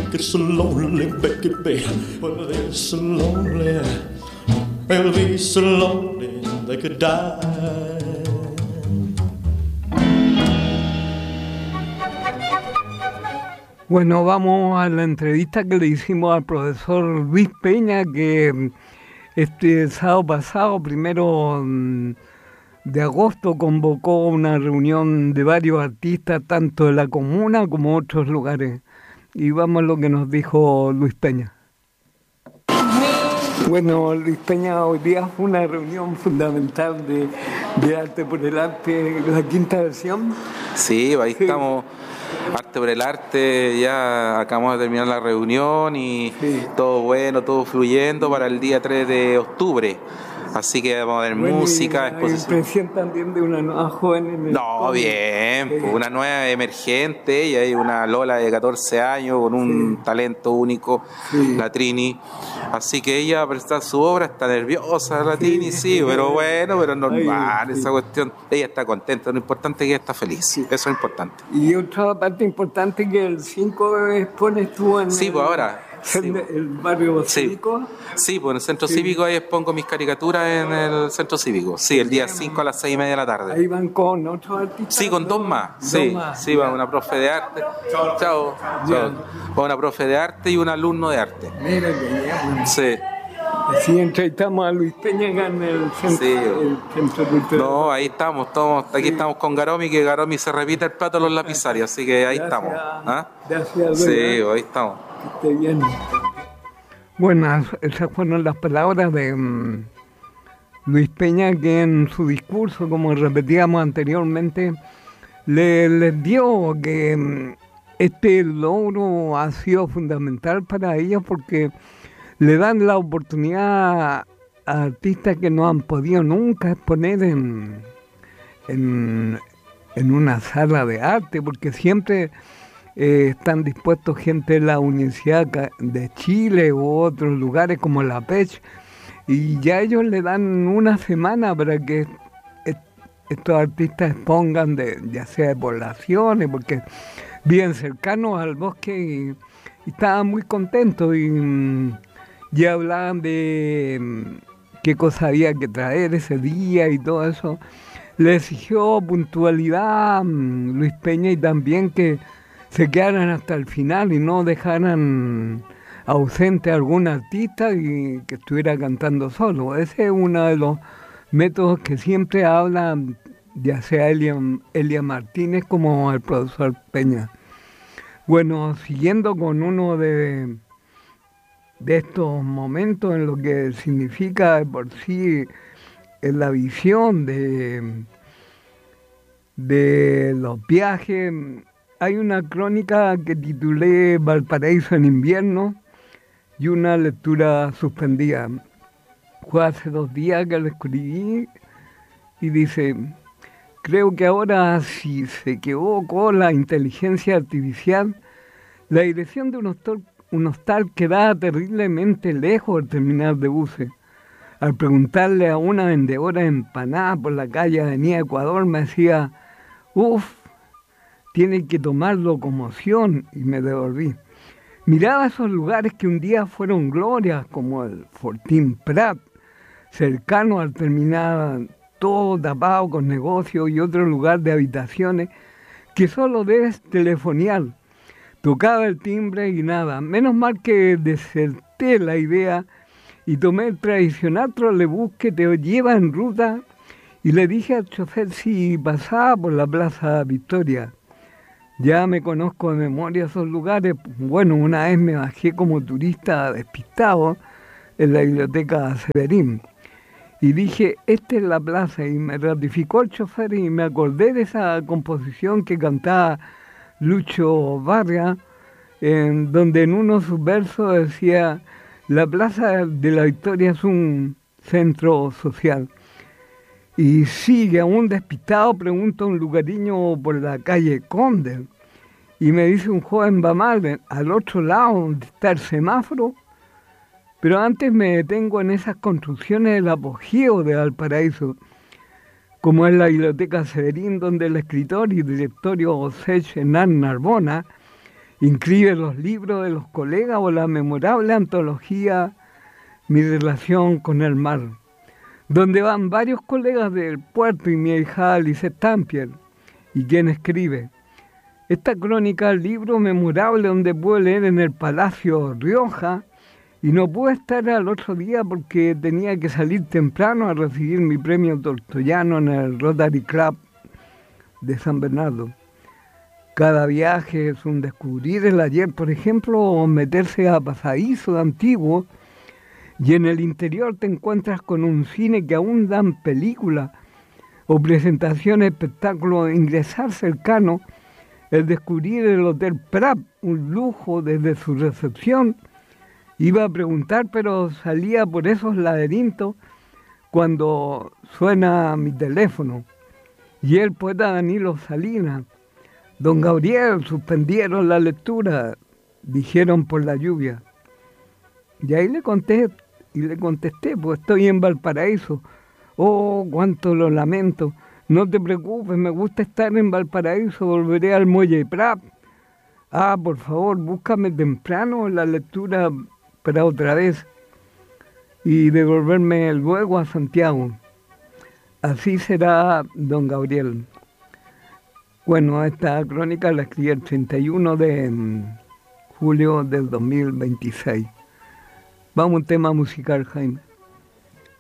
make it so lonely, baby. Well, they're so lonely. They'll be so lonely they could die. Bueno, vamos a la entrevista que le hicimos al profesor Luis Peña, que este sábado pasado, 1 de agosto, convocó una reunión de varios artistas, tanto de la comuna como de otros lugares. Y vamos a lo que nos dijo Luis Peña. Bueno, Luis Peña, hoy día fue una reunión fundamental de Arte por el Arte, la quinta versión. Sí, ahí estamos. Arte por el Arte, ya acabamos de terminar la reunión y todo bueno, todo fluyendo para el día 3 de octubre. Así que vamos a ver música, exposición. ¿Impresión también de una nueva joven en el No, bien, pues una nueva emergente, y hay una Lola de 14 años con un talento único, la Trini. Así que ella va a prestar su obra, está nerviosa la Trini, pero bueno, pero normal esa cuestión. Ella está contenta, lo importante es que ella está feliz, eso es importante. Y otra parte importante que el 5 expones tú en pues ahora. el barrio cívico. Sí, pues en el centro cívico ahí expongo mis caricaturas en el centro cívico. Sí, el día 5 a las 6:30 de la tarde. Ahí van con otros artistas. Sí, con dos más. Sí, va una profe de arte. Chao. Va una profe de arte y un alumno de arte. Mira que ya. Sí. Así entrevistamos a Luis Peña en el centro cultural. No, ahí estamos, aquí estamos con Garomi, que Garomi se repite el plato de los lapicarios, así que ahí estamos. Gracias, sí, ahí estamos. Que esté bien. Bueno, esas fueron las palabras de Luis Peña, que en su discurso, como repetíamos anteriormente, les dio que este logro ha sido fundamental para ellos porque le dan la oportunidad a artistas que no han podido nunca exponer en una sala de arte, porque siempre están dispuestos gente de la Universidad de Chile u otros lugares como la PECH, y ya ellos le dan una semana para que estos artistas expongan, ya sea de poblaciones, porque viven cercanos al bosque y estaban muy contentos y hablaban de qué cosa había que traer ese día y todo eso. Le exigió puntualidad Luis Peña, y también que se quedaran hasta el final y no dejaran ausente a algún artista y que estuviera cantando solo. Ese es uno de los métodos que siempre habla, ya sea Elia Martínez como el profesor Peña. Bueno, siguiendo con uno de estos momentos en lo que significa por sí en la visión de los viajes, hay una crónica que titulé Valparaíso en invierno y una lectura suspendida. Fue hace 2 días que lo escribí y dice: creo que ahora, si se equivocó la inteligencia artificial, la dirección de un hostal quedaba terriblemente lejos del terminal de buses. Al preguntarle a una vendedora de empanadas por la calle Avenida Ecuador, me decía: tiene que tomar locomoción, y me devolví. Miraba esos lugares que un día fueron glorias, como el Fortín Prat, cercano al terminal, todo tapado con negocios, y otro lugar de habitaciones que solo debes telefonear. Tocaba el timbre y nada. Menos mal que deserté la idea y tomé el tradicional trolebús que te lleva en ruta, y le dije al chofer si pasaba por la Plaza Victoria. Ya me conozco de memoria esos lugares. Bueno, una vez me bajé como turista despistado en la biblioteca Severín y dije: esta es la plaza, y me ratificó el chofer y me acordé de esa composición que cantaba Lucho Vargas, donde en uno de sus versos decía: la Plaza de la Victoria es un centro social. Y sigue aún despistado, pregunta a un lugareño por la calle Conde, y me dice un joven: va mal, al otro lado donde está el semáforo. Pero antes me detengo en esas construcciones del apogeo de Valparaíso, como es la biblioteca Severín, donde el escritor y directorio José Hernán Narbona inscribe los libros de los colegas o la memorable antología Mi relación con el mar, donde van varios colegas del puerto y mi hija Lice Stampier, y quien escribe. Esta crónica, el libro memorable donde pude leer en el Palacio Rioja, y no pude estar al otro día porque tenía que salir temprano a recibir mi premio Tortoyano en el Rotary Club de San Bernardo. Cada viaje es un descubrir el ayer, por ejemplo, o meterse a pasadizo antiguo, y en el interior te encuentras con un cine que aún dan películas o presentaciones, espectáculos, ingresar cercano, el descubrir el Hotel Prat, un lujo desde su recepción. Iba a preguntar, pero salía por esos laberintos cuando suena mi teléfono. Y el poeta Danilo Salinas, don Gabriel, suspendieron la lectura, dijeron por la lluvia. Y ahí le contesté, pues estoy en Valparaíso. Oh, cuánto lo lamento. No te preocupes, me gusta estar en Valparaíso, volveré al Muelle Prat. Ah, por favor, búscame temprano la lectura para otra vez y devolverme luego a Santiago. Así será, don Gabriel. Bueno, esta crónica la escribí el 31 de julio del 2026. Vamos a un tema musical, Jaime.